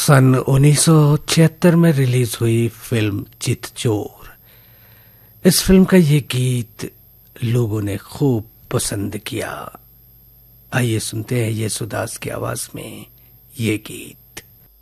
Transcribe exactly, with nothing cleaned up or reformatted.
सन उन्नीस सौ छिहत्तर में रिलीज हुई फिल्म चितचोर। इस फिल्म का ये गीत लोगों ने खूब पसंद किया। आइए सुनते हैं येसुदास की आवाज में ये गीत।